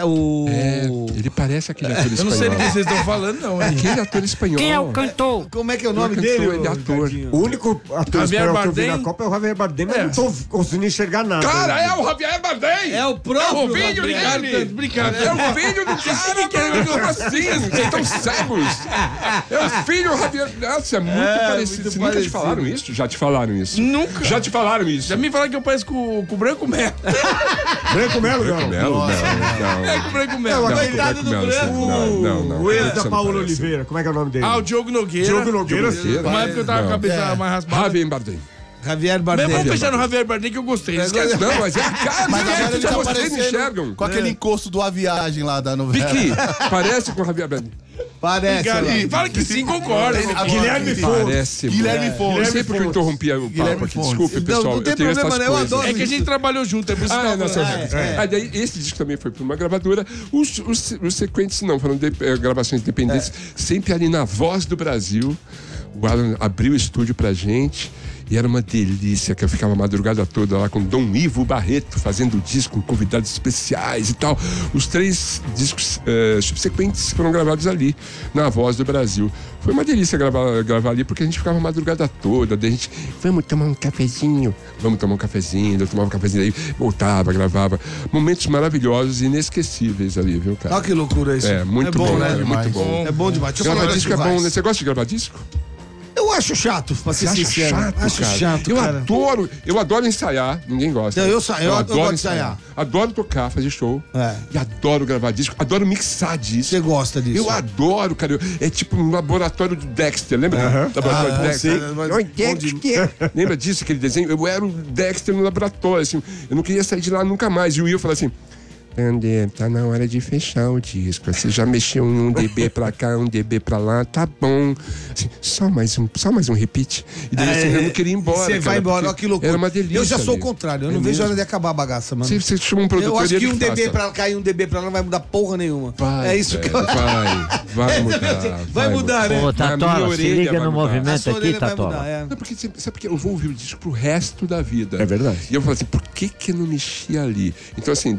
Ele parece aquele ator Eu espanhol. não sei do que vocês estão falando, não. hein? Aquele ator espanhol. Quem é o cantor? Como é que é o nome Ele dele? é ator. Ricardinho? O único ator Javier espanhol que eu vi Bardem. na Copa é o Javier Bardem, mas É. não tô conseguindo enxergar nada. Cara, é o Javier Bardem! É o próprio. o filho Obrigado, dele! obrigado. É o filho do cara, como assim? Vocês estão cegos! É o filho do Javier... Nossa, é muito parecido. muito Vocês nunca te parecido. falaram isso? Já te falaram isso? Nunca. Já te falaram isso? Já me falaram que eu pareço com o Branco Melo. Branco Melo, não. Melo? Não. É com o Branco Melo. Não, Coitado do Branco Melo, Branco. não. O ex Você da não Paola parece. Oliveira, como é que é o nome dele? O Diogo Nogueira. Diogo Nogueira. Uma época eu tava com a cabeça mais raspada. Javier Bardem. Javier Mas Bardem. vamos fechar no Javier Bardem que eu gostei. Esquece. Não, mas é a cara. Mas Mas agora ele já tá vocês não parecendo enxergam. com aquele encosto do A Viagem lá da novela. Vicky, parece com o Javier Bardem. Parece. olha lá. Fala que sim, concorda. Guilherme Fontes. Parece. Guilherme muito. Fontes. Eu sei porque eu interrompi o papo Guilherme aqui. Fontes. Desculpe, pessoal. Não tem eu tenho problema, essas né? Eu coisas. adoro. É que a gente trabalhou junto, é por isso que Ah, tava não, falando. daí esse disco também foi para uma gravadora. Os sequentes não, foram gravações independentes, sempre ali na Voz do Brasil. O Alan abriu o estúdio pra gente e era uma delícia, que eu ficava a madrugada toda lá com Dom Ivo Barreto fazendo o disco com convidados especiais e tal. Os 3 discos subsequentes foram gravados ali, na Voz do Brasil. Foi uma delícia gravar ali, porque a gente ficava a madrugada toda, daí a gente, vamos tomar um cafezinho, eu tomava um cafezinho aí, voltava, gravava. Momentos maravilhosos e inesquecíveis ali, viu, cara? Olha que loucura isso. É, muito bom, bom, né? cara, muito bom. É bom demais. Deixa eu Gravar falar disco é bom, né? Você gosta de gravar disco? Eu acho chato, pra ser Você acha sincero. chato, Acho cara? chato, eu cara. adoro ensaiar, ninguém gosta. Não, eu gosto de ensaiar. Adoro tocar, fazer show. É. E adoro gravar disco, adoro mixar disco. Você gosta disso? Eu adoro, cara. É tipo um laboratório do Dexter, lembra do laboratório do Dexter? Oi, Dexter. Lembra disso, aquele desenho? Eu era o Dexter no laboratório, assim. Eu não queria sair de lá nunca mais. E o Will falou assim... André, tá na hora de fechar o disco. Você já mexeu em 1 dB pra cá, 1 dB pra lá, tá bom. Assim, só mais um repeat. E daí assim, eu não queria ir embora. Você vai embora, porque olha que loucura. Era uma delícia. Eu já sou o ali. contrário, eu É não vejo a mesmo? hora de acabar a bagaça, mano. Você chama um produtor Eu acho e que ele 1 dB faça. pra cá e 1 dB pra lá não vai mudar porra nenhuma. Vai, É isso que velho, eu... vai mudar. Vai mudar, né? Ô, Na Tatola, minha se orelha liga vai no mudar. A movimento sua aqui, orelha vai Tatola. mudar, é. Não, porque sabe porque eu vou ouvir o disco pro resto da vida. É verdade. E eu falo assim, por que eu não mexi ali? Então, assim,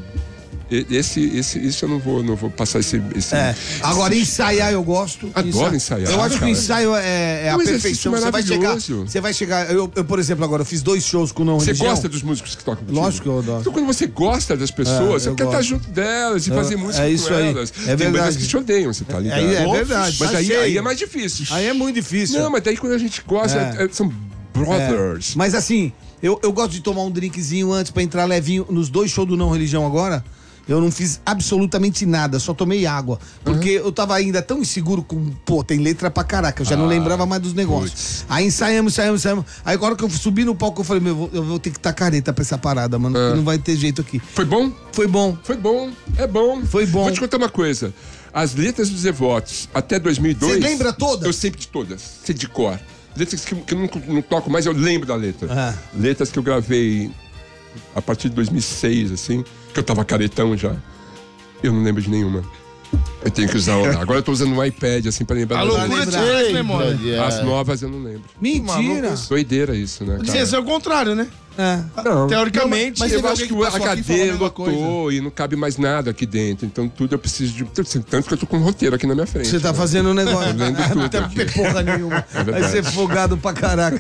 isso eu não vou passar esse Agora, ensaiar eu gosto. Adoro ensaiar, Eu acho que o cara. ensaio é a Um exercício perfeição. maravilhoso. Você vai chegar. Eu, por exemplo, agora eu fiz 2 shows com não Você religião. gosta dos músicos que tocam contigo? Lógico que eu gosto. Então, quando você gosta das pessoas, você eu quer estar gosto. junto delas e fazer música isso com aí. elas. É Tem bandas verdade. que te odeiam, você tá ligado? É verdade. Mas tá aí cheio. é mais difícil. Aí é muito difícil. Não, mas daí quando a gente gosta, são brothers. Mas assim, eu gosto de tomar um drinkzinho antes pra entrar levinho. Nos 2 shows do Não Religião agora, eu não fiz absolutamente nada, só tomei água. Porque eu tava ainda tão inseguro com... Pô, tem letra pra caraca, eu já não lembrava mais dos negócios. putz. Aí ensaiamos. Aí agora que eu subi no palco, eu falei, eu vou ter que estar careta pra essa parada, mano. Porque não vai ter jeito aqui. Foi bom? Foi bom. Foi bom, é bom. Foi bom. Vou te contar uma coisa. As letras dos Devotos, até 2002... Você lembra todas? Eu sempre de todas, sei de cor. Letras que eu não toco mais, eu lembro da letra. Ah. Letras que eu gravei a partir de 2006, assim, que eu tava caretão já, eu não lembro de nenhuma. Eu tenho que usar. Agora eu tô usando um iPad, assim, pra lembrar. A loucura de memória. As novas eu não lembro. Mentira. Doideira isso, né, Devia cara? ser o contrário, né? Não. Teoricamente, mas eu teve acho alguém que que o passou aqui e falou a HD mesma lotou e não cabe mais nada aqui dentro. Então tudo eu preciso de... Tanto que eu tô com um roteiro aqui na minha frente. Você tá fazendo um negócio. Tô lendo tudo Não tem aqui. porra nenhuma. Vai ser folgado pra caraca.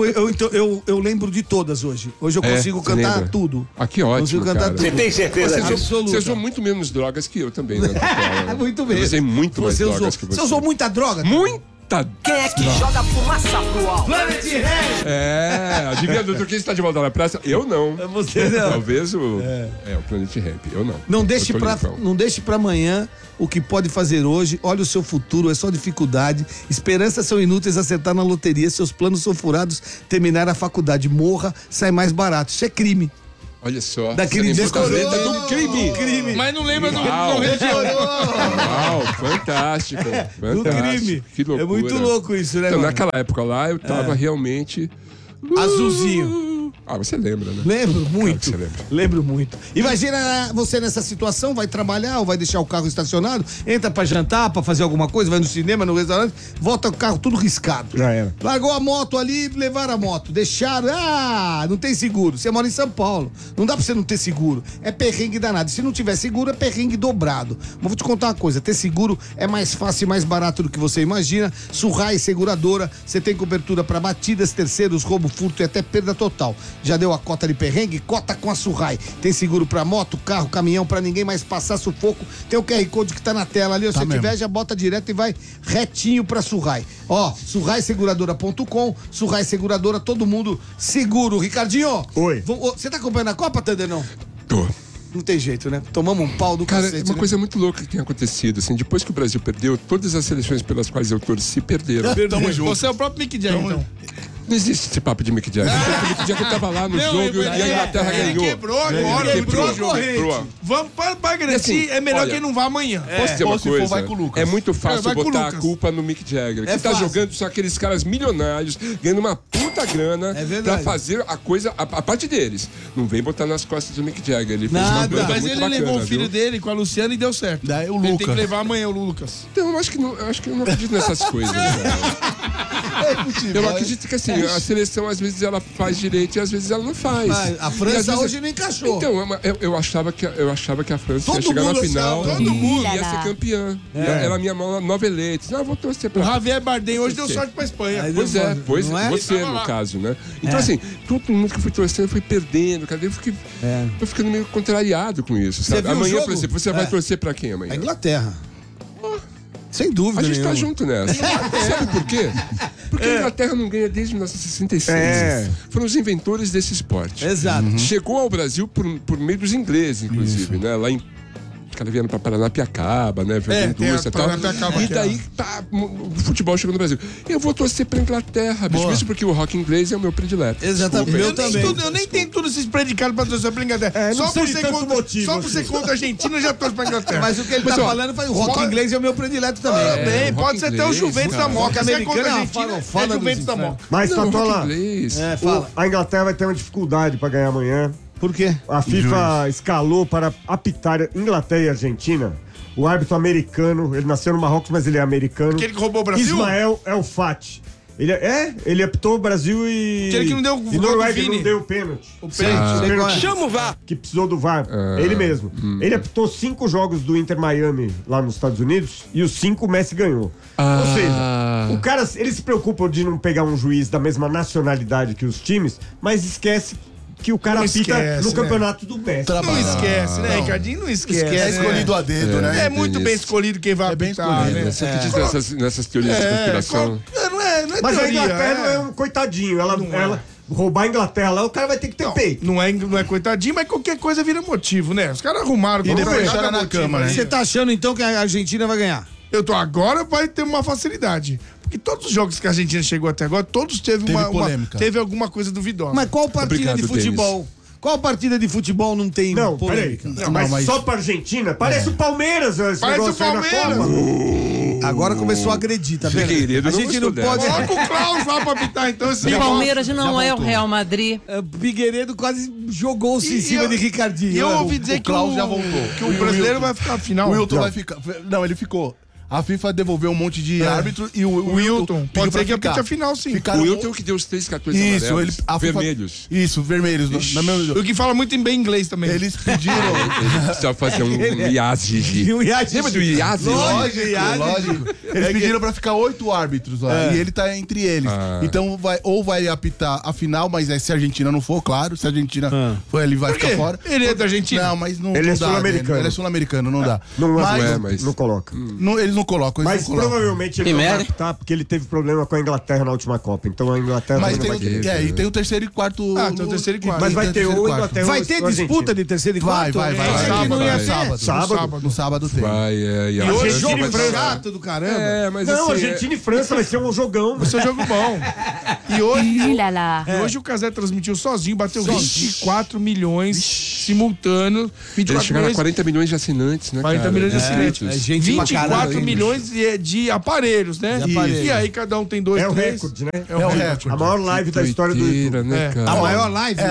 Eu lembro de todas hoje. Hoje eu consigo você cantar lembra? tudo. Ah, que ótimo, Consigo cantar cara. tudo. Você tem certeza disso? Você usou muito menos drogas que eu também, né? Muito Eu mesmo. usei muito mais Você drogas usou. que você. Você usou muita droga? Muita. Quem é que joga fumaça pro alto? Planet Ramp. Adivinha, doutor, quem está de volta na praça? Eu não. É você não. Talvez o Planet Ramp. Eu não. Não deixe, Eu tô pra, limpão. não deixe pra amanhã o que pode fazer hoje. Olha o seu futuro, é só dificuldade. Esperanças são inúteis, acertar na loteria. Seus planos são furados, terminar a faculdade. Morra, sai mais barato. Isso é crime. Olha só. Daquele você lembrou da decorou. letra do crime. Mas não lembra do Uau. região. Uau, fantástico. Do Fantástico. crime. Que loucura. É muito louco isso, né, Então, mano? naquela época lá, eu tava realmente... Azulzinho. Ah, você lembra, né? Lembro muito. Claro que você lembra. Lembro muito. Imagina você nessa situação, vai trabalhar ou vai deixar o carro estacionado, entra pra jantar, pra fazer alguma coisa, vai no cinema, no restaurante, volta o carro tudo riscado. Já era. Largou a moto ali, levaram a moto, deixaram, não tem seguro. Você mora em São Paulo, não dá pra você não ter seguro. É perrengue danado. Se não tiver seguro, é perrengue dobrado. Mas vou te contar uma coisa, ter seguro é mais fácil e mais barato do que você imagina. Surrai Seguradora, você tem cobertura pra batidas, terceiros, roubo, furto e até perda total. Já deu a cota de perrengue? Cota com a Surrai. Tem seguro pra moto, carro, caminhão, pra ninguém mais passar sufoco. Tem o QR Code que tá na tela ali. Se você tiver, já bota direto e vai retinho pra Surrai. Ó, surraiseguradora.com, Surrai Seguradora, todo mundo seguro. Ricardinho. Oi. Você tá acompanhando a Copa, Tander, não? Tô. Não tem jeito, né? Tomamos um pau do Cara, cacete, uma né? coisa muito louca que tem acontecido, assim, depois que o Brasil perdeu, todas as seleções pelas quais eu torci perderam. Tamo junto. Você é o próprio Mick Jagger, então. Não existe esse papo de Mick Jagger. O Mick Jagger tava lá no jogo e a Inglaterra Ele ganhou. quebrou agora, Quebrou o a jogo. corrente. Vamos para garantir, E assim, é melhor olha, quem não vá amanhã. Posso dizer ou uma se for, coisa? vai com o Lucas. É muito fácil vai com o botar a Lucas. culpa no Mick Jagger. Quem É tá fácil. jogando são aqueles caras milionários, ganhando uma puta grana É verdade. pra fazer a coisa, a parte deles. Não vem botar nas costas do Mick Jagger. Ele fez uma Nada. banda Mas muito ele bacana, levou o filho viu? dele com a Luciana e deu certo. Daí o Ele tem Lucas. que levar amanhã o Lucas. Então, eu acho que eu não acredito nessas coisas. Eu acredito que assim, a seleção às vezes ela faz direito e às vezes ela não faz. Mas a E, às França vezes- hoje não encaixou. Então, eu achava que a França Todo ia chegar na mundo final achava, todo mundo. e ia ser campeã. Era a minha nova eleita. Não, vou torcer O pra... Javier Bardem hoje deu Sim. sorte pra Espanha. Aí Pois é, Não é? você Tava no lá. caso, né? Então assim, todo mundo que foi torcendo foi perdendo, cara. Eu fiquei ficando meio contrariado com isso, sabe? viu o Amanhã, jogo? por exemplo, você vai torcer pra quem amanhã? A Inglaterra. Sem dúvida A gente nenhuma. tá junto nessa. Sabe por quê? Porque a Inglaterra não ganha desde 1966. Foram os inventores desse esporte. Exato. Chegou ao Brasil por meio dos ingleses, inclusive, né? Lá em... Os caras vieram pra Paranapiacaba, né? Ver a tem a indústria e tal. Paranapiacaba E aqui, daí, o futebol chegou no Brasil. Eu vou torcer pra Inglaterra, bicho. Mesmo porque o rock inglês é o meu predileto. Exatamente. Desculpa, Eu também. Eu nem tenho todos esses predicados pra torcer pra Inglaterra. não sei de tanto motivo, só por ser contra a Argentina, eu já torço pra Inglaterra. Mas o que ele tá ó, falando foi o rock pode- inglês é o meu predileto também. Também, rock pode ser até o inglês, Juventus cara. da Moca. Rock Se é contra americano a é uma Argentina, farofada é Juventus dos da infernos. Moca. Mas, Não, rock Tatola, inglês. Fala. a Inglaterra vai ter uma dificuldade pra ganhar amanhã. Por quê? A FIFA escalou para apitar Inglaterra e Argentina. O árbitro americano, ele nasceu no Marrocos, mas ele é americano. Aquele que roubou o Brasil? Ismael El Fati. Ele apitou o Brasil e... Aquele que não deu o E gol do Noruega Vini. não deu o pênalti. O pênalti. Ah. Pênalti Chama o VAR. que precisou do VAR. Ele mesmo. Ele apitou 5 jogos do Inter Miami lá nos Estados Unidos e os 5 o Messi ganhou. Ou seja, o cara, ele se preocupa de não pegar um juiz da mesma nacionalidade que os times, mas esquece que o cara Não apita esquece, no né? campeonato do Messi. Não esquece, né, Ricardinho? Não esquece. É escolhido a dedo, né? É muito bem isso. escolhido quem vai É bem apitar, escolhido. né? Você acredita nessas teorias de conspiração? Não é Mas a teoria, Inglaterra não é um coitadinho. Ela roubar a Inglaterra lá, o cara vai ter que ter peito. Não é coitadinho, mas qualquer coisa vira motivo, né? Os caras arrumaram. E depois cada chora na motivo cama, aí. né? Você tá achando então que a Argentina vai ganhar? Agora vai ter uma facilidade. Porque todos os jogos que a Argentina chegou até agora, todos teve polêmica. teve alguma coisa duvidosa. Mas qual partida Obrigado, de futebol? Qual partida de futebol não tem Não, peraí. polêmica? Mas só pra Argentina? Parece o Palmeiras. Esse Parece negócio o aí na Palmeiras. Copa. Agora começou a agredir, tá vendo? Figueiredo A gente não pode... Coloca o Klaus lá pra apitar, então. O Palmeiras não é o Real Madrid. Figueiredo quase jogou-se em cima de Ricardinho. E eu ouvi dizer que Klaus já voltou. Que o brasileiro vai ficar final. O Wilton vai ficar. Não, ele ficou. A FIFA devolveu um monte de árbitro e o Wilton Pode ser que ficar. apite a final, sim. O Wilton que deu os 3 cartões Isso, amarelos. Vermelhos. Isso, vermelhos. O que fala muito bem inglês também. Eles pediram. Ele precisa fazer um Iazigi. Lembra do Iazigi? Lógico. Eles pediram pra ficar 8 árbitros lá. E ele tá entre eles. Então vai apitar a final, mas se a Argentina não for, claro. Se a Argentina for, ele vai ficar fora. Ele é da Argentina? Não, mas não, Ele não é dá. sul-americano. Ele é sul-americano, não dá. Não coloca. Eles não colocam. Mas provavelmente ele não vai apitar porque ele teve problema com a Inglaterra na última Copa. Então a Inglaterra Mas não vai ter. e tem o terceiro e quarto. Tem o terceiro e quarto. Mas vai ter o Inglaterra. Vai ter disputa de terceiro e quarto? Vai. Sábado. No sábado tem. Vai, E hoje jogo chato do caramba. Mas não, assim, Argentina e França vai ser um jogão. Vai ser um jogo bom. E hoje o Casé transmitiu sozinho, bateu 24 milhões simultâneos. Eles chegaram a 40 milhões de assinantes, né, 40 milhões de assinantes. 24 milhões milhões de aparelhos, né? E aí cada um tem 2, 3. É o recorde, né? É o recorde. A maior live da história do YouTube. Né, cara? A maior live?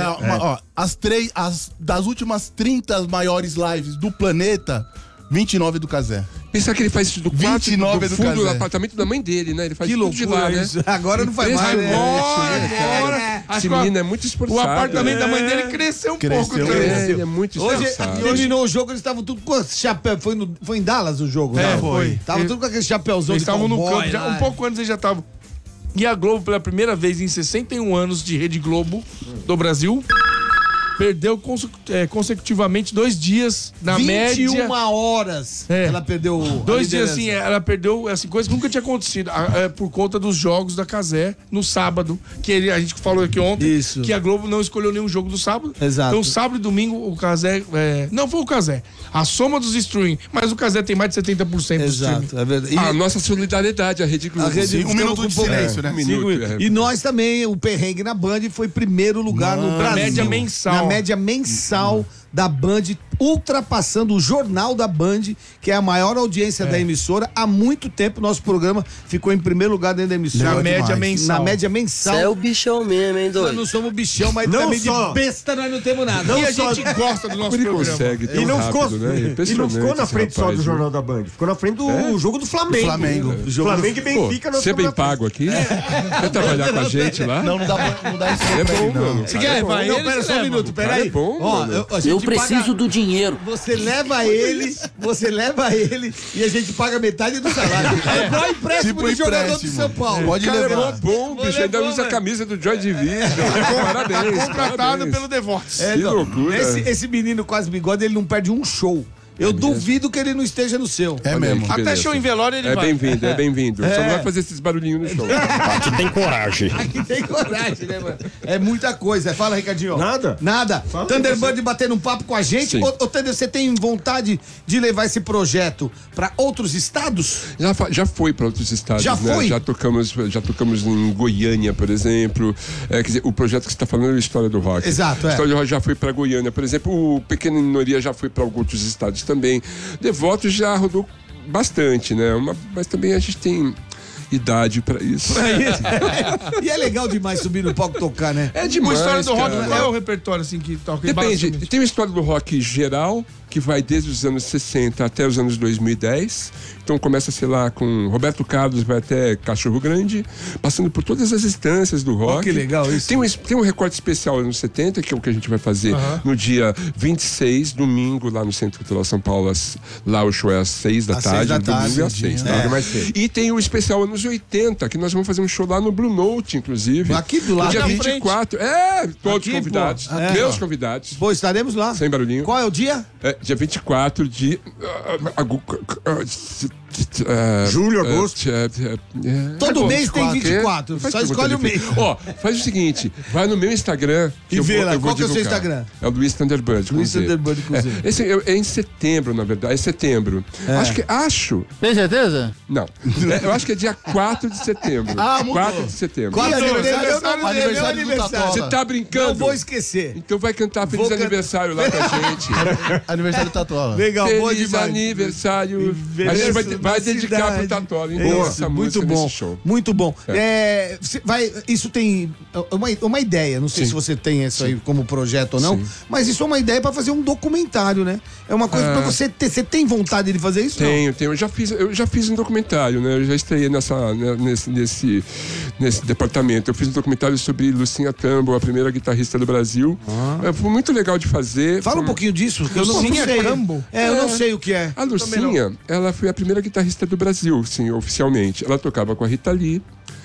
Das últimas 30 maiores lives do planeta, 29 do Casé. Pensar que ele faz isso do quarto, 29 do fundo do Casé. apartamento da mãe dele, né? Ele faz Que tudo de lá, loucura né? isso. Agora não faz mais. Agora. Esse menino é muito esforçado. O apartamento da mãe dele cresceu um pouco também. Ele é muito Hoje esforçado. terminou o jogo, eles estavam tudo com chapéu. Foi em Dallas o jogo, né? Foi. Tava tudo com aquele chapéuzão Eles de estavam no cowboy campo, lá. um pouco antes eles já estavam. E a Globo, pela primeira vez em 61 anos de Rede Globo do Brasil, perdeu consecutivamente 2 dias na 21 média. horas ela perdeu. 2 dias assim, ela perdeu assim, coisa que nunca tinha acontecido por conta dos jogos da Casé no sábado, que a gente falou aqui ontem, Isso. que a Globo não escolheu nenhum jogo do sábado. Exato. Então sábado e domingo o Casé, não foi o Casé, a soma dos streaming, mas o Casé tem mais de 70% do streaming. Exato, é verdade. A nossa solidariedade, a Rede Globo. A Rede Um minuto de silêncio, né? E nós também, o perrengue na Band foi primeiro lugar no Brasil. média mensal. Na média mensal da Band, ultrapassando o Jornal da Band, que é a maior audiência da emissora. Há muito tempo nosso programa ficou em primeiro lugar dentro da emissora. Na média mensal. Na média mensal. Você é o bichão mesmo, hein, Nós doido? não somos bichão, mas Não também só. de besta nós não temos nada. E a gente gosta do nosso Ele programa. consegue tão E não, rápido, ficou, né? e não Impressionante ficou na esse frente só rapaz, do viu? Jornal da Band. Ficou na frente do jogo do Flamengo. Flamengo. Flamengo e Benfica. nós Você é bem ficamos na pago aqui? Quer trabalhar com a gente lá? Não dá isso É bom, mano. Você quer? Vai, não, ele pera se só um leva. minuto, pera Cara, aí. é bom, Ó, mano. a gente Eu preciso do dinheiro. Você leva ele e a gente paga metade do salário. É igual empréstimo Tipo de jogador do empréstimo. São Paulo. Pode Cara, é levar. bom, bicho. Ainda usa a camisa do Joy Division. Parabéns. Contratado parabéns. pelo The Voice. Que loucura. Esse menino quase bigode, ele não perde um show. Eu duvido que ele não esteja no seu. É Olha aí, mesmo. que Até beleza. show em velório ele É vai. bem-vindo, é bem-vindo. Só não vai fazer esses barulhinhos no show. Aqui tem coragem. Aqui tem coragem, né, mano? É muita coisa. Fala, Ricardinho. Nada. Nada. Thunderbird batendo um papo com a gente. Sim. Ô, Thunder, você tem vontade de levar esse projeto pra outros estados? Já foi para outros estados, Já né? foi? Já tocamos em Goiânia, por exemplo. Quer dizer, o projeto que você está falando é a História do Rock. Exato, A História do Rock já foi para Goiânia, por exemplo. O Pequena Minoria já foi para outros estados também. Devotos já rodou bastante, né? Mas também a gente tem idade para isso. E é legal demais subir no palco e tocar, né? É A demais, história do rock, cara. qual é o repertório assim que toca? Depende. Basicamente. Tem uma história do rock geral, que vai desde os anos 60 até os anos 2010. Então começa, sei lá, com Roberto Carlos, vai até Cachorro Grande, passando por todas as instâncias do rock. que legal isso. Tem um recorte especial nos anos 70, que é o que a gente vai fazer no dia 26, domingo, lá no Centro Cultural São Paulo. Lá o show é às 6 da Às tarde, 6 da domingo é às tarde, 6. é. Tá? E tem o especial anos 80, que nós vamos fazer um show lá no Blue Note, inclusive. Aqui do lado, no dia na 24. Todos Aqui, convidados. pô. É. Meus convidados. Pô, estaremos lá. Sem barulhinho. Qual é o dia? Dia 24 de. Julho, agosto. Todo mês tem 24. Faz Só pergunta escolhe o mês. difícil. Ó, faz o seguinte: vai no meu Instagram. E eu vê vou- lá, eu vou qual que é o seu divulgar. Instagram? É o Luiz Thunderbird. Luiz Thunderbird com Z. Esse é em setembro, na verdade. É setembro. Acho. Tem certeza? Não. Eu acho que é dia 4 de setembro. 4 de setembro. Qual é o aniversário? Aniversário do Tatola. Você tá brincando? Não vou esquecer. Então vai cantar Feliz Vou cantar. aniversário lá com a gente. Aniversário do Tatola. Legal, boa Feliz demais. aniversário. A gente vai ter vai dedicar pro Tatoli. Muito bom. Muito bom. Isso tem uma ideia, não sei se você tem isso aí como projeto ou não, mas isso é uma ideia pra fazer um documentário, né? É uma coisa pra você ter. Você tem vontade de fazer isso? Tenho. Eu já fiz um documentário, né? Eu já estreiei nesse departamento. Eu fiz um documentário sobre Lucinha Tambo, a primeira guitarrista do Brasil. Foi muito legal de fazer. Fala um pouquinho disso, porque eu não sei. Eu não sei o que é. A Lucinha, ela foi a primeira guitarrista do Brasil, sim, oficialmente. Ela tocava com a Rita Lee,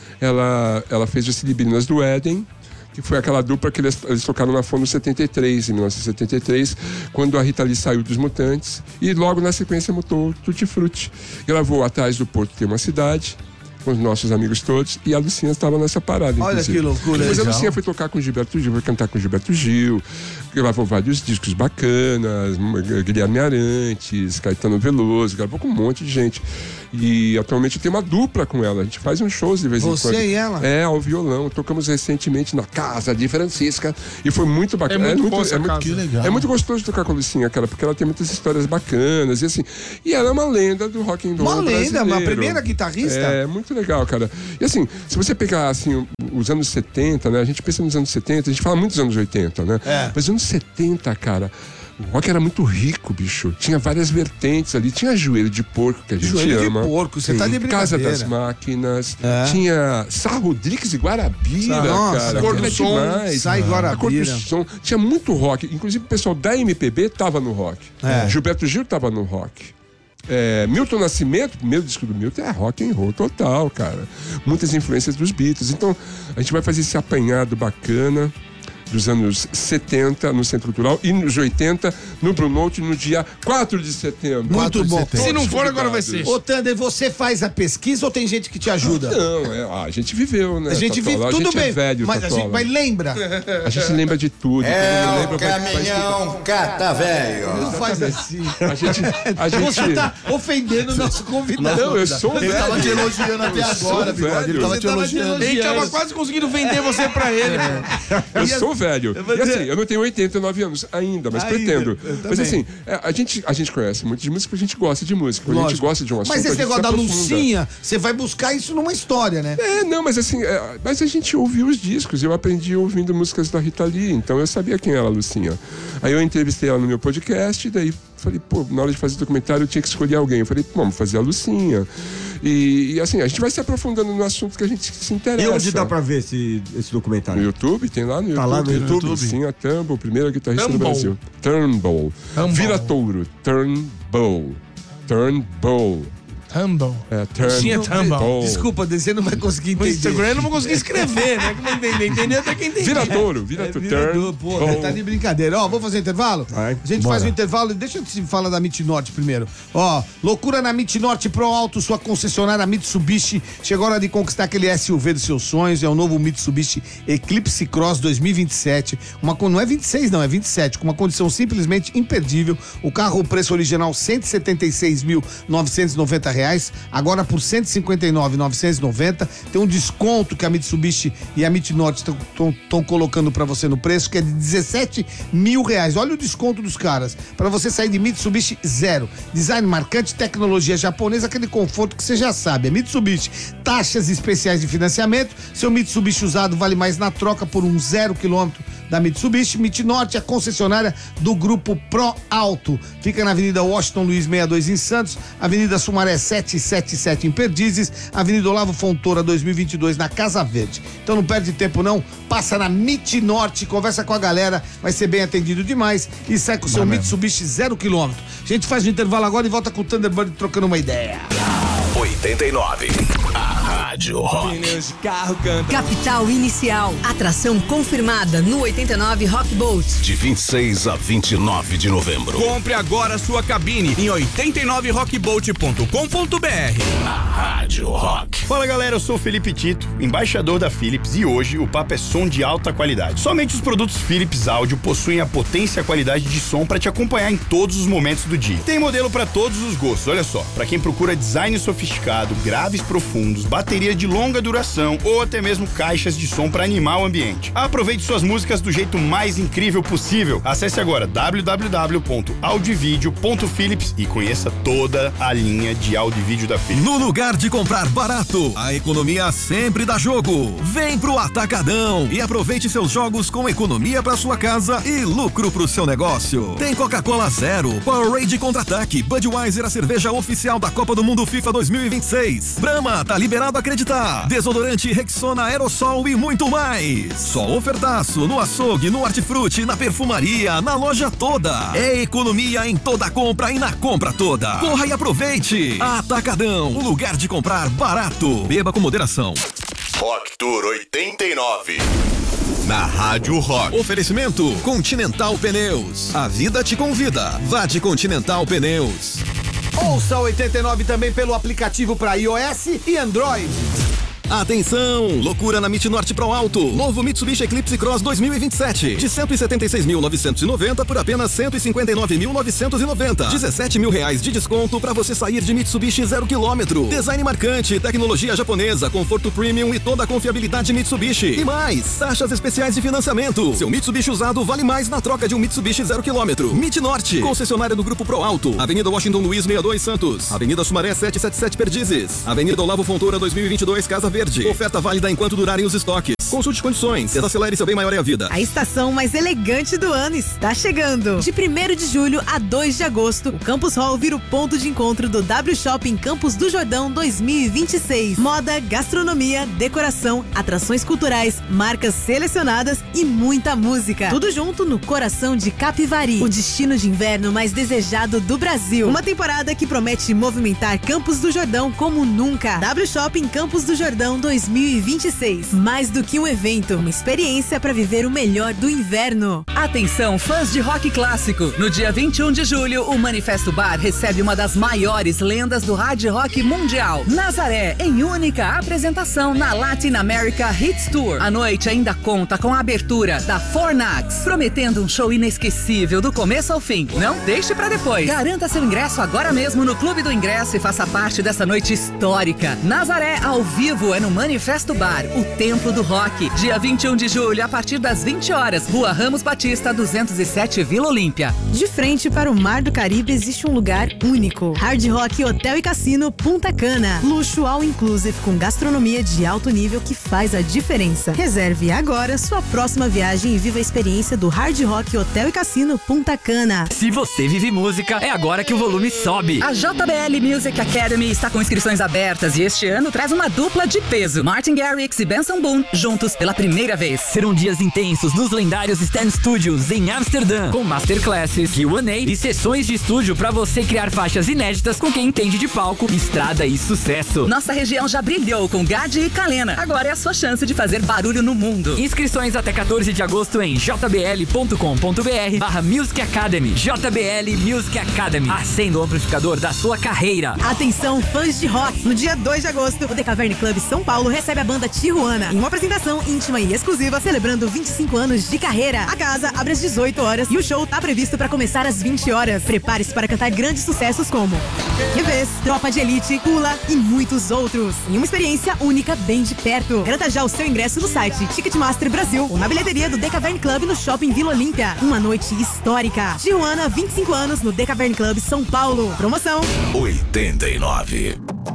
ela fez as Silibrinas do Éden, que foi aquela dupla que eles tocaram na Fono 73, em 1973, quando a Rita Lee saiu dos Mutantes, e logo na sequência montou Tutti Frutti. Gravou Atrás do Porto Tem uma Cidade, com os nossos amigos todos, e a Lucinha estava nessa parada. Olha inclusive. Que loucura. Depois a Lucinha foi tocar com Gilberto Gil, foi cantar com Gilberto Gil, gravou vários discos bacanas, Guilherme Arantes, Caetano Veloso, gravou com um monte de gente. E atualmente eu tenho uma dupla com ela, a gente faz uns shows de vez em quando. Você e ela? Ao violão. Tocamos recentemente na casa de Francisca e foi muito bacana. É muito bom essa casa. Que legal. É muito gostoso tocar com a Lucinha, cara, porque ela tem muitas histórias bacanas e assim. E ela é uma lenda do rock and roll brasileiro. Uma primeira guitarrista? É, muito legal, cara. E assim, se você pegar assim, os anos 70, né? A gente pensa nos anos 70, a gente fala muito dos anos 80, né? Mas os anos 70, cara, o rock era muito rico, bicho. Tinha várias vertentes ali. Tinha Joelho de Porco, que a gente ama. De Porco, você tá de brincadeira. Casa das Máquinas. Tinha Sá Rodrigues e Guarabira, cara. Cor do Som. Sai Guarabira. A Cor do Som. Tinha muito rock. Inclusive o pessoal da MPB tava no rock. Gilberto Gil tava no rock. Milton Nascimento, o primeiro disco do Milton é rock and roll total, cara. Muitas influências dos Beatles. Então, a gente vai fazer esse apanhado bacana dos anos 70 no Centro Cultural e nos 80 no Brunout no dia 4 de setembro. Muito bom. Se não for, agora vai ser. Ô, Thunder, você faz a pesquisa ou tem gente que te ajuda? Não, a gente viveu, né? A gente vive, tudo bem. É velho, mas Tatola. mas lembra? A gente lembra de tudo. O caminhão cata velho. Não faz assim. A gente... Você tá ofendendo o nosso convidado. Não, eu sou velho. Ele tava te elogiando até agora, Bigode. Ele tava te elogiando. Ele tava quase conseguindo vender você pra ele. Eu sou velho. E assim, eu não tenho 89 anos ainda, mas pretendo. Mas assim, a gente conhece muito de música porque a gente gosta de música. Quando a gente gosta de um assunto, mas esse negócio da Lucinha, você vai buscar isso numa história, né? Não, mas assim, mas a gente ouviu os discos. Eu aprendi ouvindo músicas da Rita Lee, então eu sabia quem era a Lucinha. Aí eu entrevistei ela no meu podcast, e daí falei, na hora de fazer o documentário eu tinha que escolher alguém. Eu falei, vamos fazer a Lucinha. E assim, a gente vai se aprofundando no assunto que a gente se interessa. E onde dá pra ver esse documentário? No YouTube, tem lá no YouTube. Tá lá no YouTube? Lucinha Tambo, primeira guitarrista do Brasil. Turnbull. Vira touro. Turnbull. Humble. Lucinha Tambo. Desculpa, você não vai conseguir entender. No Instagram eu não vou conseguir escrever, né? Como entender até quem entende. Vira touro. Pô, tá de brincadeira. Vamos fazer um intervalo? A gente faz um intervalo. Deixa eu te falar da MIT Norte primeiro. Loucura na MIT Norte Pro Alto, sua concessionária Mitsubishi. Chegou a hora de conquistar aquele SUV dos seus sonhos. É o novo Mitsubishi Eclipse Cross 2027. Não é 26, não, é 27. Com uma condição simplesmente imperdível. O carro, o preço original, R$ 176.990. Agora por R$ 159.990. Tem um desconto que a Mitsubishi e a MIT Norte estão colocando para você no preço, que é de R$17 mil. Olha o desconto dos caras. Para você sair de Mitsubishi zero. Design marcante, tecnologia japonesa, aquele conforto que você já sabe. É Mitsubishi. Taxas especiais de financiamento. Seu Mitsubishi usado vale mais na troca por um 0 quilômetro da Mitsubishi. MIT Norte, a concessionária do Grupo Pro Alto. Fica na Avenida Washington Luiz 62 em Santos, Avenida Sumaré 777 em Perdizes, Avenida Olavo Fontoura 2022 na Casa Verde. Então não perde tempo não, passa na MIT Norte, conversa com a galera, vai ser bem atendido demais e sai com o seu Mitsubishi 0 quilômetro. A gente faz um intervalo agora e volta com o Thunderbird trocando uma ideia. 89. A Rádio Rock. Capital Inicial. Atração confirmada no 89 Rock Boat. De 26 a 29 de novembro. Compre agora sua cabine em 89rockboat.com.br. A Rádio Rock. Fala galera, eu sou o Felipe Tito, embaixador da Philips, e hoje o papo é som de alta qualidade. Somente os produtos Philips Audio possuem a potência e a qualidade de som para te acompanhar em todos os momentos do dia. Tem modelo para todos os gostos, olha só. Para quem procura design sofisticado, graves profundos, bateria bateria de longa duração ou até mesmo caixas de som para animar o ambiente. Aproveite suas músicas do jeito mais incrível possível. Acesse agora www.audiovideo.philips e conheça toda a linha de áudio e vídeo da Philips. No lugar de comprar barato, a economia sempre dá jogo. Vem pro Atacadão e aproveite seus jogos com economia para sua casa e lucro pro seu negócio. Tem Coca-Cola Zero, Powerade Contra-Ataque, Budweiser, a cerveja oficial da Copa do Mundo FIFA 2026. Brahma, tá liberado a acreditar. Desodorante Rexona Aerosol e muito mais. Só ofertaço no açougue, no hortifruti, na perfumaria, na loja toda. É economia em toda compra e na compra toda. Corra e aproveite. Atacadão, o lugar de comprar barato. Beba com moderação. Rock Tour 89. Na Rádio Rock. Oferecimento Continental Pneus. A vida te convida. Vá de Continental Pneus. Ouça 89 também pelo aplicativo para iOS e Android. Atenção! Loucura na Mit Norte Pro Alto. Novo Mitsubishi Eclipse Cross 2027. De 176.990 por apenas 159.990. 17 mil reais de desconto para você sair de Mitsubishi 0 km. Design marcante, tecnologia japonesa, conforto premium e toda a confiabilidade Mitsubishi. E mais, taxas especiais de financiamento. Seu Mitsubishi usado vale mais na troca de um Mitsubishi 0 km. Mit Norte, concessionária do Grupo Pro Alto. Avenida Washington Luiz 62 Santos. Avenida Sumaré 777 Perdizes. Avenida Olavo Fontoura 2022 Casa Verde. Oferta válida enquanto durarem os estoques. Consulte condições. Desacelere, seu bem maior é a vida. A estação mais elegante do ano está chegando. De 1º de julho a 2 de agosto, o Campus Hall vira o ponto de encontro do W Shopping Campos do Jordão 2026. Moda, gastronomia, decoração, atrações culturais, marcas selecionadas e muita música. Tudo junto no coração de Capivari, o destino de inverno mais desejado do Brasil. Uma temporada que promete movimentar Campos do Jordão como nunca. W Shopping Campos do Jordão 2026. Mais do que um evento, uma experiência para viver o melhor do inverno. Atenção, fãs de rock clássico. No dia 21 de julho, o Manifesto Bar recebe uma das maiores lendas do hard rock mundial. Nazaré, em única apresentação na Latin America Hits Tour. A noite ainda conta com a abertura da Fornax, prometendo um show inesquecível do começo ao fim. Não deixe para depois. Garanta seu ingresso agora mesmo no Clube do Ingresso e faça parte dessa noite histórica. Nazaré ao vivo é no Manifesto Bar, o templo do rock. Dia 21 de julho, a partir das 20 horas, Rua Ramos Batista, 207, Vila Olímpia. De frente para o Mar do Caribe existe um lugar único. Hard Rock Hotel e Cassino Punta Cana. Luxo all inclusive com gastronomia de alto nível que faz a diferença. Reserve agora sua próxima viagem e viva a experiência do Hard Rock Hotel e Cassino Punta Cana. Se você vive música, é agora que o volume sobe. A JBL Music Academy está com inscrições abertas e este ano traz uma dupla de peso. Martin Garrix e Benson Boone juntos pela primeira vez. Serão dias intensos nos lendários Stan Studios em Amsterdã, com masterclasses, Q&A e sessões de estúdio para você criar faixas inéditas com quem entende de palco, estrada e sucesso. Nossa região já brilhou com Gadi e Kalena. Agora é a sua chance de fazer barulho no mundo. Inscrições até 14 de agosto em jbl.com.br/Music Academy. JBL Music Academy. Acenda o amplificador da sua carreira. Atenção, fãs de rock. No dia 2 de agosto, o The Cavern Club São Paulo recebe a banda Tijuana em uma apresentação íntima e exclusiva celebrando 25 anos de carreira. A casa abre às 18 horas e o show tá previsto para começar às 20 horas. Prepare-se para cantar grandes sucessos como Revés, Tropa de Elite, Pula e muitos outros. Em uma experiência única bem de perto. Garanta já o seu ingresso no site Ticketmaster Brasil ou na bilheteria do The Cavern Club no Shopping Vila Olímpia. Uma noite histórica. Tijuana, 25 anos no The Cavern Club São Paulo. Promoção 89.